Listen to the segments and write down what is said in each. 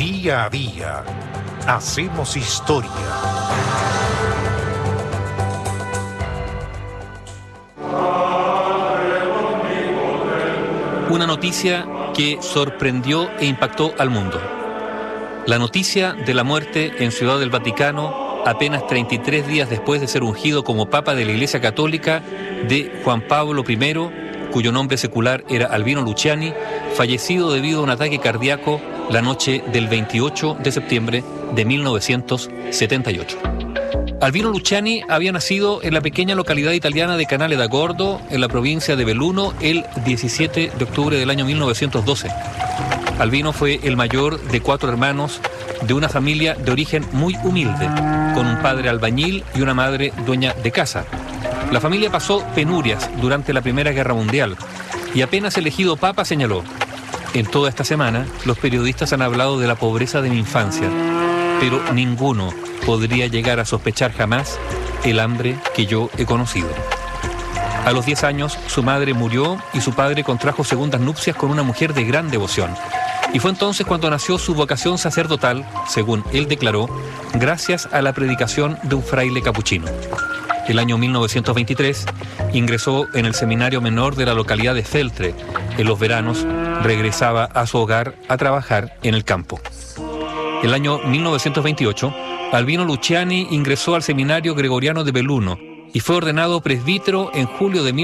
Día a día hacemos historia. Una noticia que sorprendió e impactó al mundo. La noticia de la muerte en Ciudad del Vaticano, apenas 33 días después de ser ungido como Papa de la Iglesia Católica, de Juan Pablo I, cuyo nombre secular era Albino Luciani, fallecido debido a un ataque cardíaco la noche del 28 de septiembre de 1978. Albino Luciani había nacido en la pequeña localidad italiana de Canale d'Agordo, en la provincia de Belluno, el 17 de octubre del año 1912. Albino fue el mayor de 4 hermanos de una familia de origen muy humilde, con un padre albañil y una madre dueña de casa. La familia pasó penurias durante la Primera Guerra Mundial y apenas elegido papa señaló: en toda esta semana los periodistas han hablado de la pobreza de mi infancia, pero ninguno podría llegar a sospechar jamás el hambre que yo he conocido. A los 10 años su madre murió y su padre contrajo segundas nupcias con una mujer de gran devoción. Y fue entonces cuando nació su vocación sacerdotal, según él declaró, gracias a la predicación de un fraile capuchino. El año 1923 ingresó en el seminario menor de la localidad de Feltre. En los veranos regresaba a su hogar a trabajar en el campo. El año 1928, Albino Luciani ingresó al seminario gregoriano de Belluno y fue ordenado presbítero en julio de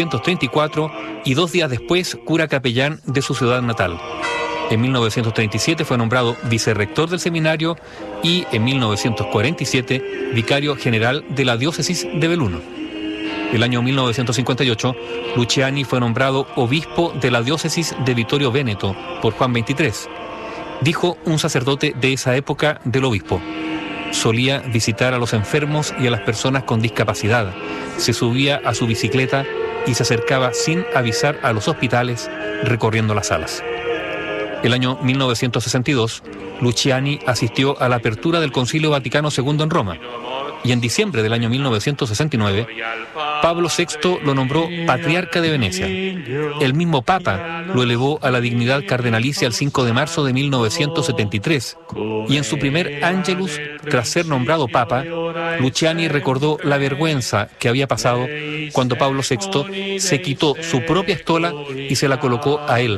1934 y 2 días después cura capellán de su ciudad natal. En 1937 fue nombrado vicerrector del seminario y en 1947 vicario general de la diócesis de Belluno. El año 1958, Luciani fue nombrado obispo de la diócesis de Vittorio Veneto por Juan XXIII. Dijo un sacerdote de esa época del obispo: solía visitar a los enfermos y a las personas con discapacidad, se subía a su bicicleta y se acercaba sin avisar a los hospitales recorriendo las salas. El año 1962, Luciani asistió a la apertura del Concilio Vaticano II en Roma. Y en diciembre del año 1969, Pablo VI lo nombró patriarca de Venecia. El mismo Papa lo elevó a la dignidad cardenalicia el 5 de marzo de 1973. Y en su primer Angelus, tras ser nombrado Papa, Luciani recordó la vergüenza que había pasado cuando Pablo VI se quitó su propia estola y se la colocó a él,